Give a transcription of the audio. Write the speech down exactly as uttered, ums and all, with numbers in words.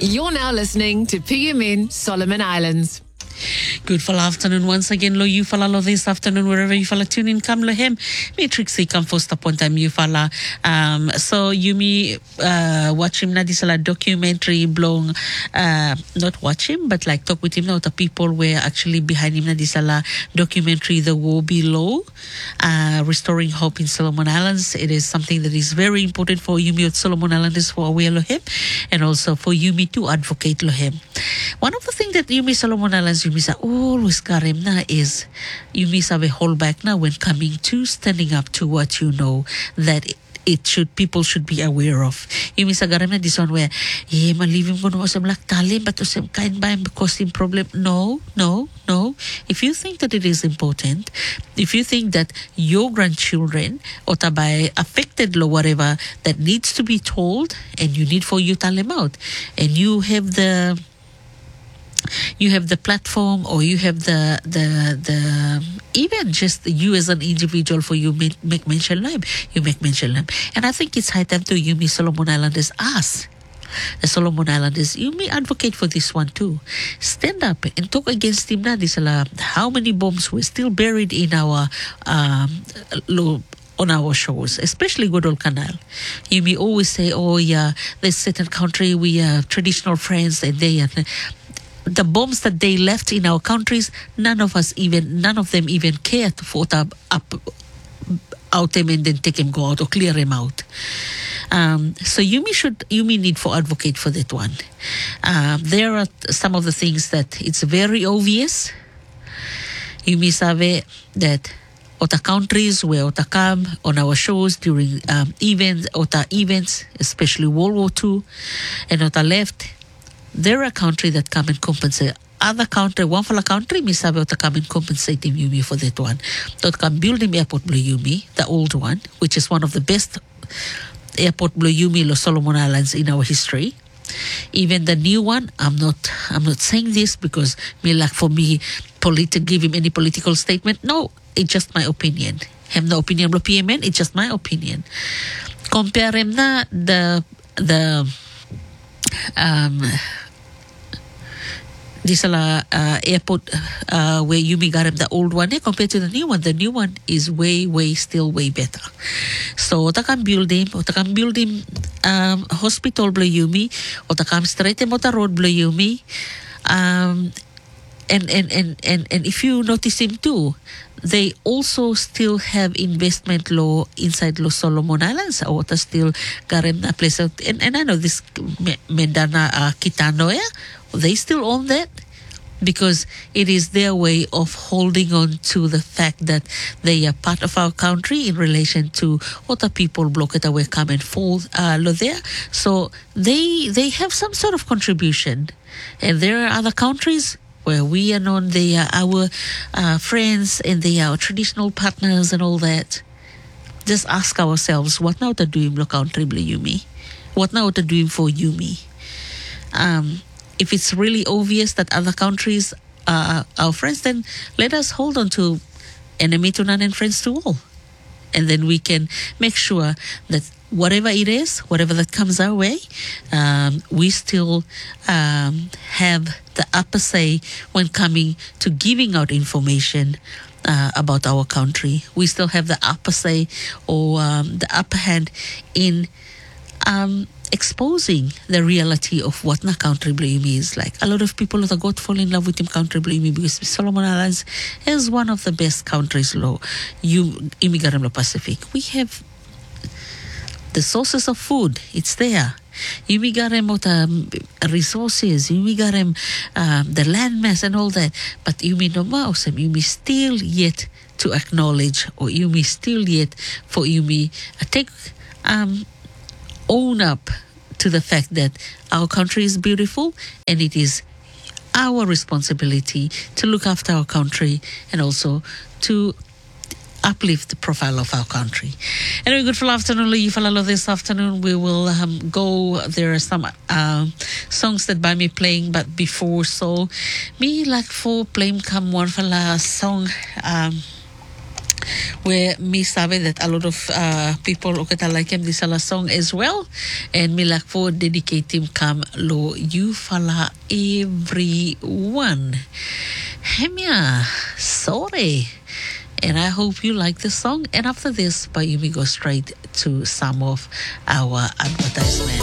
You're now listening to P M N Solomon Islands. Good fall afternoon once again. Lo you fala lo this afternoon wherever you fala tune in come lo him. Me Trixie come first upon time you fala. Um so you me uh watch him na disala documentary blong uh not watch him but like talk with him now the people were actually behind him na disala documentary The War Below, uh restoring hope in Solomon Islands. It is something that is very important for Yumi at Solomon Islanders for aware lo him and also for Yumi to advocate lo him. One of the things that Yumi Solomon Islands Yumi sa always karem na is Yumi sabe hold back na when coming to standing up to what you know that it, it should people should be aware of. Yumi sa karem na this one where eh malivim ko no osam lak talim but osam kain ba because in problem no no no. If you think that it is important, if you think that your grandchildren or tabay affected lo whatever that needs to be told and you need for you tell them out and you have the you have the platform or you have the the the even just you as an individual for you make, make mention them you make mention them and I think it's high time to you me Solomon Islanders us the Solomon Islanders you may advocate for this one too. Stand up and talk against him na this how many bombs were still buried in our um lo on our shores, especially Guadalcanal. You may always say, oh yeah, this certain country we are traditional friends and they are the bombs that they left in our countries, none of us even, none of them even cared to put up, up out them and then take them go out or clear them out. Um, so Yumi should, Yumi need for advocate for that one. Uh, there are some of the things that it's very obvious. Yumi sabe that other countries where Ota come on our shows during um, events, Ota events, especially World War Two, and Ota left. There are countries that come and compensate. Other country, one for a country, mi sabi ota come and compensate him Yumi for that one. That can build him airport Blue Yumi, the old one, which is one of the best airport Blue Yumi Los Solomon Islands in our history. Even the new one, I'm not I'm not saying this because me like for me to give him any political statement. No, it's just my opinion. Hem no opinion of P M N, it's just my opinion. Compare him na the the um this uh, uh, airport uh, where Yumi got him the old one eh, compared to the new one. The new one is way, way, still way better. So, ota can build him, ota can build him um, hospital Blue Yumi, ota can straight him ota road Blue Yumi. Um, and, and, and, and, and if you notice him too, they also still have investment law inside Los Solomon Islands. Or still got him a place. And, and I know this Mendana uh, Kitano, yeah? They still own that because it is their way of holding on to the fact that they are part of our country in relation to other people blocked away come and fall uh, there. So they they have some sort of contribution. And there are other countries where we are known, they are our uh, friends and they are our traditional partners and all that. Just ask ourselves, what now to do in the country, Yumi? What now to do for Yumi? Um, if it's really obvious that other countries are our friends, then let us hold on to enemy to none and friends to all. And then we can make sure that whatever it is, whatever that comes our way, um, we still um, have the upper say when coming to giving out information uh, about our country. We still have the upper say or um, the upper hand in um, exposing the reality of what na country Blue Yumi is like. A lot of people that got fall in love with him country Blue Yumi because Solomon Islands is one of the best countries low you immigrant Pacific. We have the sources of food, it's there. You got him with um, resources, you got him um, the landmass and all that. But you may no mouse, you may still yet to acknowledge, or you may still yet for you may uh, take um, own up to the fact that our country is beautiful and it is our responsibility to look after our country and also to uplift the profile of our country. Anyway, good for afternoon, Falalo. This afternoon we will um, go. There are some uh, songs that by me playing, but before so, me like for playing come one fala song. Um, where me sabe that a lot of uh, people okata like him this a song as well, and me like for dedicate him come lo you fala everyone. Hemia, sorry. And I hope you like the song. And after this, Bayumi go straight to some of our advertisement.